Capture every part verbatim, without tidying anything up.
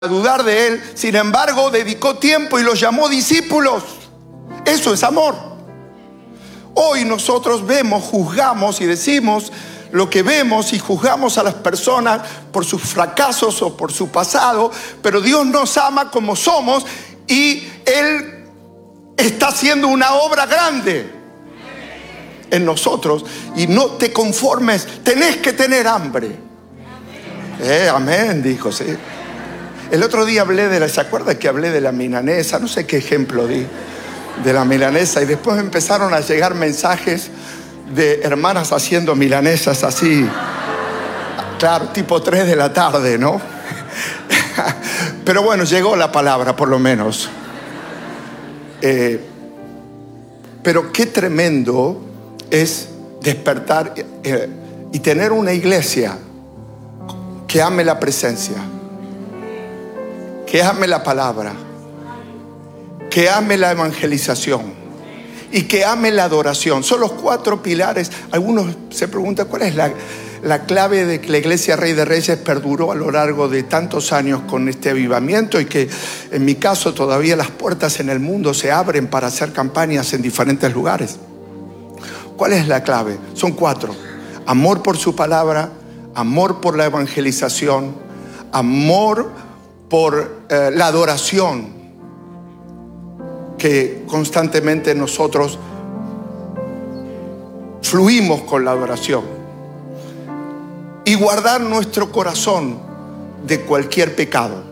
a dudar de él, sin embargo dedicó tiempo y los llamó discípulos. Eso es amor. Hoy nosotros vemos, juzgamos y decimos lo que vemos y juzgamos a las personas por sus fracasos o por su pasado, pero Dios nos ama como somos y Él está haciendo una obra grande en nosotros. Y no te conformes, tenés que tener hambre. Eh, amén, dijo, sí. El otro día hablé de la, ¿se acuerda que hablé de la milanesa? No sé qué ejemplo di de la milanesa, y después empezaron a llegar mensajes de hermanas haciendo milanesas así, claro, tipo tres de la tarde, ¿no? Pero bueno, llegó la palabra por lo menos. Eh, pero qué tremendo es despertar eh, y tener una iglesia que ame la presencia, que ame la palabra, que ame la evangelización y que ame la adoración. Son los cuatro pilares. Algunos se preguntan cuál es la, la clave de que la Iglesia Rey de Reyes perduró a lo largo de tantos años con este avivamiento, y que en mi caso todavía las puertas en el mundo se abren para hacer campañas en diferentes lugares. ¿Cuál es la clave? Son cuatro: amor por su palabra, amor por la evangelización, amor por eh, la adoración, que constantemente nosotros fluimos con la adoración, y guardar nuestro corazón de cualquier pecado.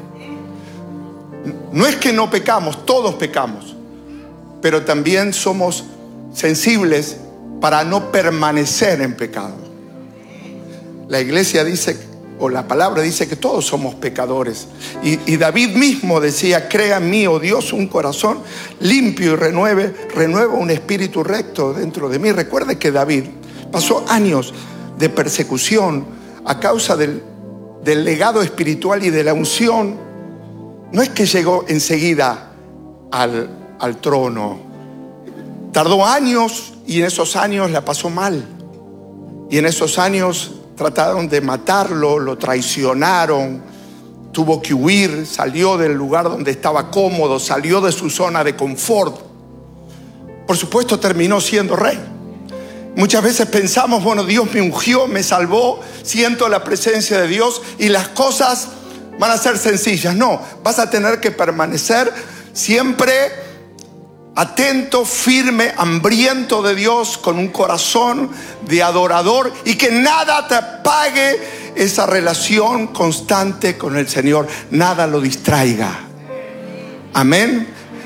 No es que no pecamos, todos pecamos, pero también somos sensibles para no permanecer en pecado. La iglesia dice, o la palabra dice, que todos somos pecadores. Y, y David mismo decía: crea en mí, oh Dios, un corazón limpio y renueve, renueva un espíritu recto dentro de mí. Recuerde que David pasó años de persecución a causa del, del legado espiritual y de la unción. No es que llegó enseguida al, al trono. Tardó años, y en esos años la pasó mal. Y en esos años trataron de matarlo, lo traicionaron, tuvo que huir, salió del lugar donde estaba cómodo, salió de su zona de confort. Por supuesto, terminó siendo rey. Muchas veces pensamos, bueno, Dios me ungió, me salvó, siento la presencia de Dios y las cosas van a ser sencillas. No, vas a tener que permanecer siempre atento, firme, hambriento de Dios, con un corazón de adorador, y que nada te apague esa relación constante con el Señor, nada lo distraiga. Amén.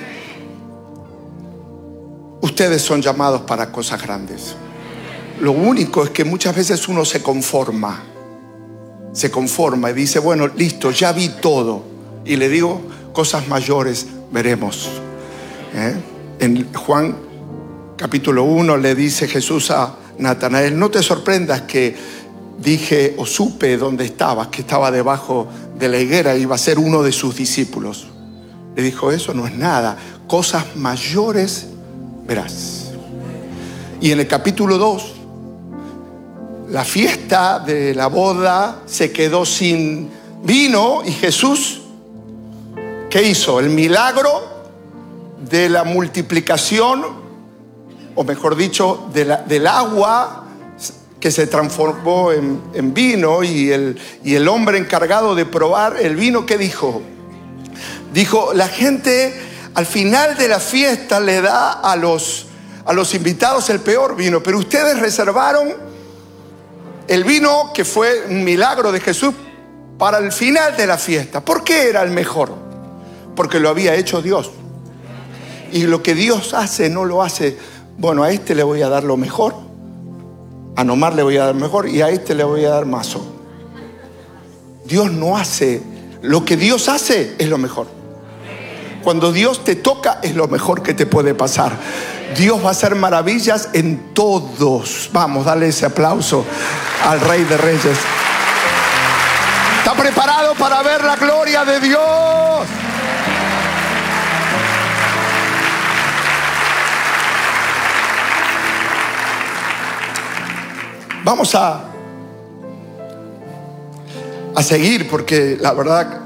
Ustedes son llamados para cosas grandes. Lo único es que muchas veces uno se conforma, se conforma y dice, bueno, listo, ya vi todo. Y le digo, cosas mayores veremos. ¿Eh? En Juan capítulo uno le dice Jesús a Natanael: no te sorprendas que dije o supe dónde estabas, que estaba debajo de la higuera, iba a ser uno de sus discípulos. Le dijo: eso no es nada, cosas mayores verás. Y en el capítulo dos, la fiesta de la boda se quedó sin vino, y Jesús, ¿qué hizo? El milagro de la multiplicación, o mejor dicho, de la, del agua que se transformó en, en vino, y el, y el hombre encargado de probar el vino, ¿qué dijo? Dijo: la gente al final de la fiesta le da a los, a los invitados el peor vino, pero ustedes reservaron el vino que fue un milagro de Jesús para el final de la fiesta. ¿Por qué era el mejor? Porque lo había hecho Dios. Y lo que Dios hace no lo hace, bueno, a este le voy a dar lo mejor, a Nomar le voy a dar mejor, y a este le voy a dar mazo. Dios no hace, lo que Dios hace es lo mejor. Cuando Dios te toca es lo mejor que te puede pasar. Dios va a hacer maravillas en todos. Vamos, dale ese aplauso al Rey de Reyes. ¿Está preparado para ver la gloria de Dios? Vamos a, a seguir, porque la verdad